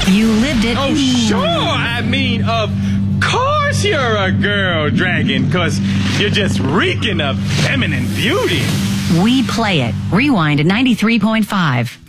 You lived it. Oh, sure. I mean, of course you're a girl dragon, because you're just reeking of feminine beauty. We play it. Rewind at 93.5.